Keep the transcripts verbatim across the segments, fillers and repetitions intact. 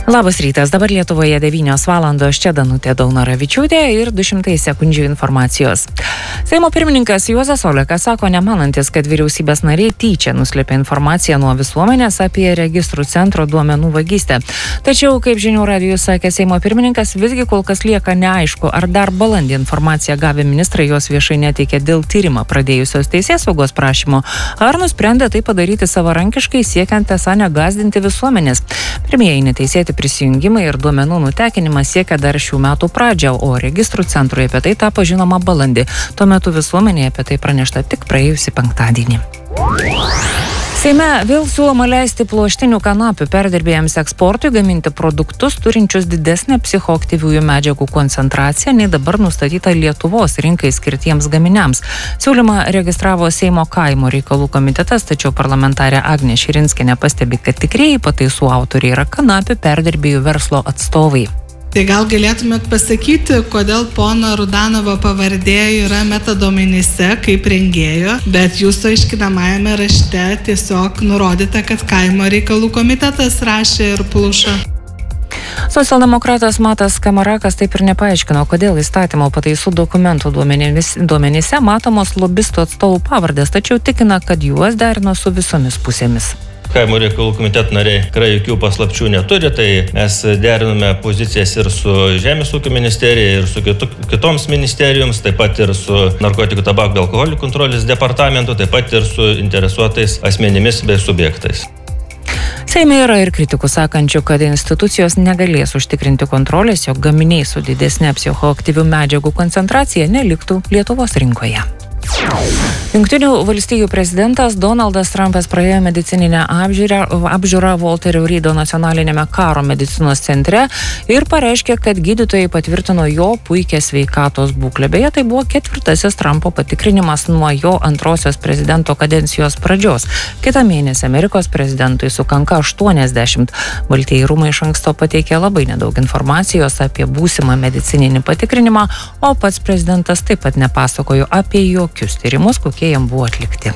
Labas rytas, dabar Lietuvoje devynios valandos, čia Danutė Daunoravičiūtė ir du šimtai sekundžių informacijos. Seimo pirmininkas Juozas Olekas sako nemanantis, kad vyriausybės nariai tyčia nuslėpė informaciją nuo visuomenės apie registrų centro duomenų vagystę. Tačiau, kaip žinių radijui sakė Seimo pirmininkas, visgi kol kas lieka neaišku, ar dar balandį informaciją gavę ministrai jos viešai neteikė dėl tyrimą pradėjusios teisėsaugos prašymo, ar nusprendė tai padaryti savarankiškai siekiant esą negazdinti visuomenės. Pirmieji neteisėti prisijungimai ir duomenų nutekinimas siekia dar šių metų pradžią, o registrų centrui apie tai tapo žinoma balandį. Tuo metu visuomenėje apie tai pranešta tik praėjusį penktadienį. Seime vėl siūloma leisti pluoštinių kanapių perdirbėjams eksportui gaminti produktus turinčius didesnę psichoaktyviųjų medžiagų koncentraciją nei dabar nustatyta Lietuvos rinkai skirtiems gaminiams. Siūlymą registravo Seimo kaimo reikalų komitetas, tačiau parlamentarė Agnė Širinskienė pastebi, kad tikrieji pataisų autoriai yra kanapių perdirbėjų verslo atstovai. Tai gal galėtumėt pasakyti, kodėl pono Rudanovo pavardė yra metaduomenyse kaip rengėjo, bet jūsų aiškinamajame rašte tiesiog nurodyta, kad kaimo reikalų komitetas rašė ir plušo. Socialdemokratas Matas Kamarakas taip ir nepaaiškino, kodėl įstatymo pataisų dokumentų duomenyse matomos lobistų atstovų pavardės, tačiau tikina, kad juos derino su visomis pusėmis. Kaimo reikalų komiteto nariai tikrai jokių paslapčių neturi, tai mes derinome pozicijas ir su Žemės ūkio ministerija, ir su kitu, kitoms ministerijoms, taip pat ir su narkotikų, tabako, alkoholio kontrolės departamentu, taip pat ir su interesuotais asmenimis bei subjektais. Seime yra ir kritikų sakančių, kad institucijos negalės užtikrinti kontrolės, jog gaminiai su didesnė psichoaktyvių medžiagų koncentracija neliktų Lietuvos rinkoje. Jungtinių valstijų prezidentas Donaldas Trumpas praėjo medicininę apžiūrą, apžiūrą Walterio Reido nacionalinėme karo medicinos centre ir pareiškė, kad gydytojai patvirtino jo puikią sveikatos būklę. Beje, tai buvo ketvirtasis Trumpo patikrinimas nuo jo antrosios prezidento kadencijos pradžios. Kitą mėnesį Amerikos prezidentui sukanka aštuoniasdešimt. Baltieji rūmai iš anksto pateikė labai nedaug informacijos apie būsimą medicininį patikrinimą, o pats prezidentas taip pat nepasakojo apie jokius tyrimus, kokie jam buvo atlikti.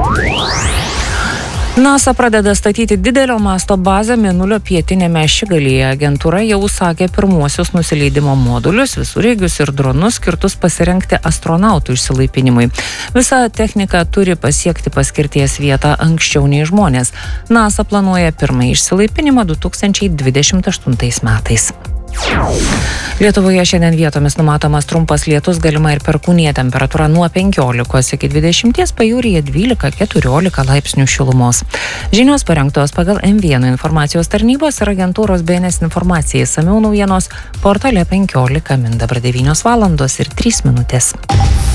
NASA pradeda statyti didelio masto bazę Mėnulio pietinėme ašigalyje. Agentūra jau užsakė pirmuosius nusileidimo modulius, visureigius ir dronus skirtus pasirengti astronautų išsilaipinimui. Visa technika turi pasiekti paskirties vietą anksčiau nei žmonės. NASA planuoja pirmąjį išsilaipinimą du tūkstančiai dvidešimt aštuntais metais. Lietuvoje šiandien vietomis numatomas trumpas lietus, galima ir perkūnija, temperatūra nuo penkiolikos iki dvidešimties, pajūryje dvylika keturiolika laipsnių šilumos. Žinios parengtos pagal M vienas informacijos tarnybos ir agentūros B N S informacijai. Išsamiau naujienos portale penkiolika min. Dabar devynios valandos ir trys minutės.